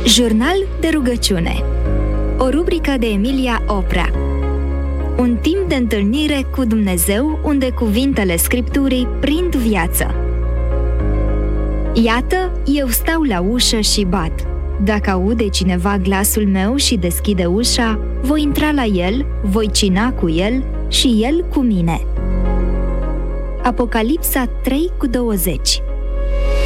Jurnal de rugăciune. O rubrică de Emilia Oprea. Un timp de întâlnire cu Dumnezeu unde cuvintele Scripturii prind viață. Iată, eu stau la ușă și bat. Dacă aude cineva glasul meu și deschide ușa, voi intra la el, voi cina cu el și el cu mine. Apocalipsa 3:20.